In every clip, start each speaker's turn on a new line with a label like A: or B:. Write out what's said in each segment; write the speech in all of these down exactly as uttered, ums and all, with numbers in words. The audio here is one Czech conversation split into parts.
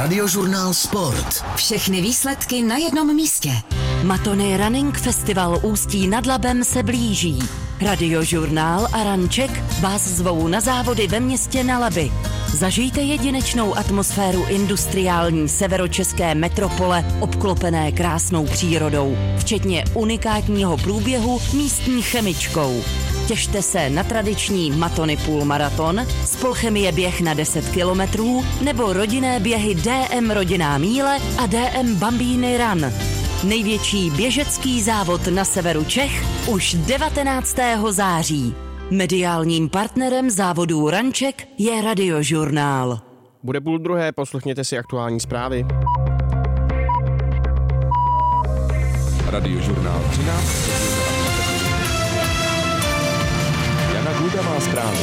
A: Radiožurnál Sport.
B: Všechny výsledky na jednom místě.
C: Matony Running Festival Ústí nad Labem se blíží. Radiožurnál a Ranček vás zvou na závody ve městě na Labi. Zažijte jedinečnou atmosféru industriální severočeské metropole obklopené krásnou přírodou, včetně unikátního průběhu místní chemičkou. Těšte se na tradiční Matony půlmaraton, Spolchemie běh na deset kilometrů nebo rodinné běhy D M Rodinná míle a D M Bambíny Run. Největší běžecký závod na severu Čech už devatenáctého září. Mediálním partnerem závodů Ranček je Radiožurnál.
D: Bude půl druhé, poslechněte si aktuální zprávy. Radiožurnál třináct. Jana Guda má zprávy.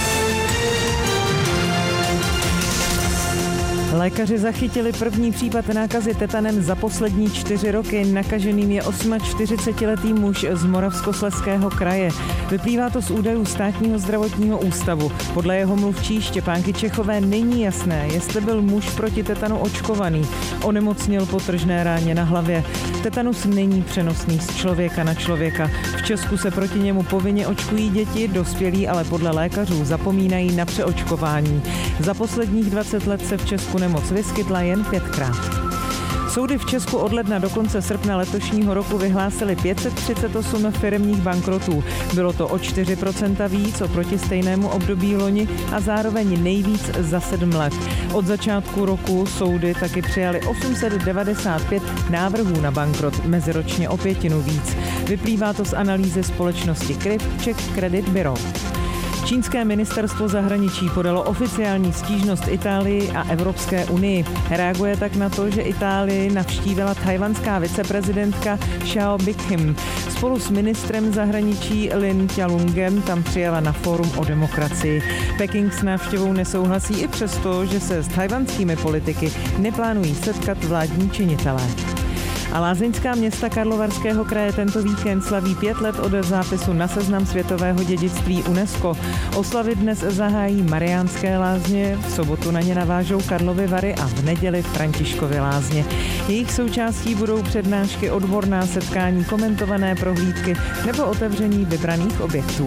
E: Lékaři zachytili první případ nákazy tetanem za poslední čtyři roky. Nakaženým je čtyřicetiosmiletý muž z Moravskoslezského kraje. Vyplývá to z údajů Státního zdravotního ústavu. Podle jeho mluvčí Štěpánky Čechové není jasné, jestli byl muž proti tetanu očkovaný. Onemocněl po tržné ráně na hlavě. Tetanus není přenosný z člověka na člověka. V Česku se proti němu povinně očkují děti, dospělí ale podle lékařů zapomínají na přeočkování. Za posledních dvacet let se v Česku nemoc vyskytla jen pětkrát. Soudy v Česku od ledna do konce srpna letošního roku vyhlásily pět set třicet osm firemních bankrotů. Bylo to o čtyři procenta víc oproti stejnému období loni a zároveň nejvíc za sedm let. Od začátku roku soudy taky přijali osm set devadesát pět návrhů na bankrot, meziročně o pětinu víc. Vyplývá to z analýzy společnosti Kryv Czech Credit Bureau. Čínské ministerstvo zahraničí podalo oficiální stížnost Itálii a Evropské unii. Reaguje tak na to, že Itálii navštívila tchajwanská viceprezidentka Xiao Bikhim. Spolu s ministrem zahraničí Lin Qialungem tam přijela na fórum o demokracii. Peking s návštěvou nesouhlasí i přesto, že se s tchajwanskými politiky neplánují setkat vládní činitelé. A lázeňská města Karlovarského kraje tento víkend slaví pět let od zápisu na seznam světového dědictví UNESCO. Oslavy dnes zahájí Mariánské lázně, v sobotu na ně navážou Karlovy Vary a v neděli Františkovy lázně. Jejich součástí budou přednášky, odborná setkání, komentované prohlídky nebo otevření vybraných objektů.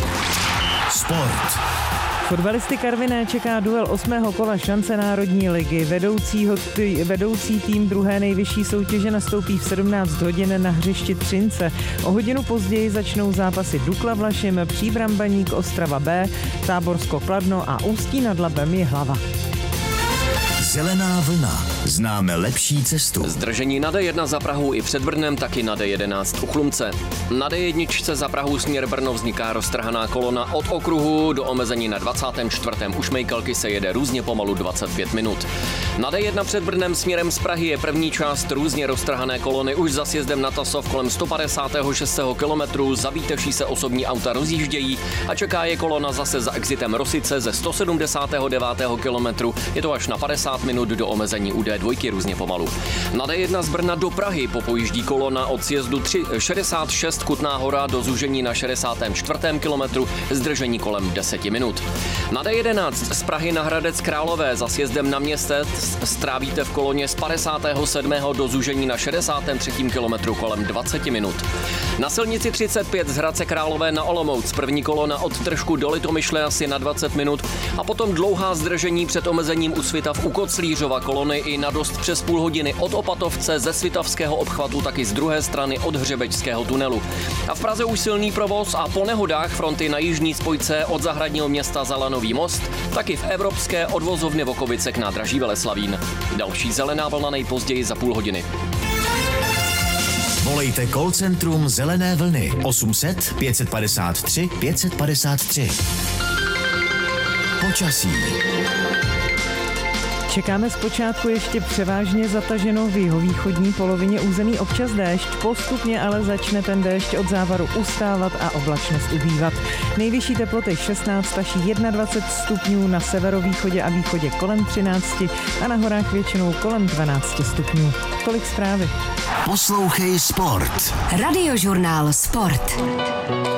A: Sport.
E: Fotbalisty Karviné čeká duel osmého kola šance Národní ligy. Vedoucí, tý, vedoucí tým druhé nejvyšší soutěže nastoupí v sedmnáct hodin na hřišti Třince. O hodinu později začnou zápasy Dukla Vlašim, Příbram Baník, Ostrava B, Táborsko Kladno a Ústí nad Labem Jihlava.
A: Zelená vlna. Známe lepší cestu.
F: Zdržení na D jedna za Prahou i před Brnem, taky na D jedenáct u Chlumce. Na D jedna za Prahou směr Brno vzniká roztrhaná kolona od okruhu do omezení na dvacátém čtvrtém U Šmejkalky se jede různě pomalu dvacet pět minut. Na D jedna před Brnem směrem z Prahy je první část různě roztrhané kolony už za sjezdem na Tasov kolem sto padesát šest kilometrů. Zavítevší se osobní auta rozjíždějí a čeká je kolona zase za exitem Rosice ze sto sedmdesát devět kilometrů. Je to až na padesát minut do omezení u D dva různě pomalu. Na D jedna z Brna do Prahy popojíždí kolona od sjezdu šedesát šest Kutná Hora do zúžení na šedesátém čtvrtém kilometru, zdržení kolem deset minut. Na D jedenáct z Prahy na Hradec Králové za sjezdem na Městec strávíte v koloně z padesátého sedmého do zúžení na šedesátém třetím kilometru kolem dvacet minut. Na silnici třicet pět z Hradce Králové na Olomouc první kolona od Tržku do Litomyšle asi na dvacet minut a potom dlouhá zdržení před omezením u Svitav u Koclířova kolony i na dost přes půl hodiny od Opatovce ze Svitavského obchvatu, taky z druhé strany od Hřebečského tunelu. A v Praze už silný provoz a po nehodách fronty na jižní spojce od Zahradního Města za Lanový most, taky v evropské odvozovny Vokovice k nádraží Veleslavín. Další zelená vlna nejpozději za půl hodiny.
A: Volejte call centrum Zelené vlny osm set pět padesát tři pět padesát tři. Počasí.
E: Čekáme zpočátku ještě převážně zataženo v jihovýchodní polovině území občas déšť, postupně ale začne ten déšť od závaru ustávat a oblačnost ubývat. Nejvyšší teploty šestnáct až dvacet jedna stupňů, na severovýchodě a východě kolem třináct a na horách většinou kolem dvanáct stupňů. Tolik zprávy.
A: Poslouchej Sport.
B: Radiožurnál Sport.